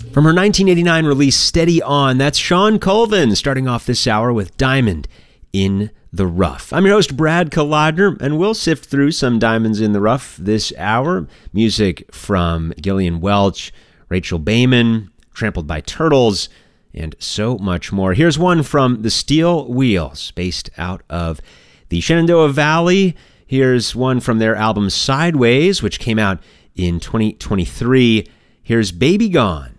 From her 1989 release, Steady On, that's Shawn Colvin starting off this hour with Diamond in the Rough. I'm your host, Brad Kolodner, and we'll sift through some diamonds in the rough this hour. Music from Gillian Welch, Rachel Bayman, Trampled by Turtles, and so much more. Here's one from the Steel Wheels, based out of the Shenandoah Valley. Here's one from their album Sideways, which came out in 2023. Here's Baby Gone.